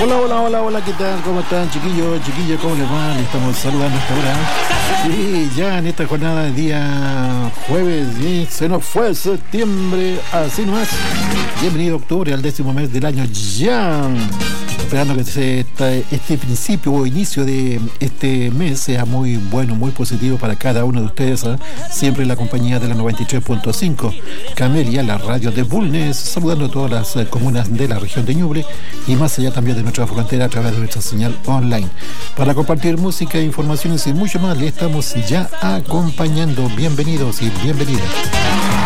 Hola, hola, hola, hola, ¿qué tal? ¿Cómo están, chiquillos, chiquillas? ¿Cómo les va? Les estamos saludando hasta ahora. Sí, ya en esta jornada de día jueves, y se nos fue septiembre, así nomás. Bienvenido a octubre, al 10º mes del año ya. Esperando que este principio o inicio de este mes sea muy bueno, muy positivo para cada uno de ustedes, ¿eh? Siempre en la compañía de la 93.5 Camelia, la radio de Bulnes, saludando a todas las comunas de la región de Ñuble y más allá también de nuestra frontera a través de nuestra señal online. Para compartir música, informaciones y mucho más, le estamos ya acompañando. Bienvenidos y bienvenidas.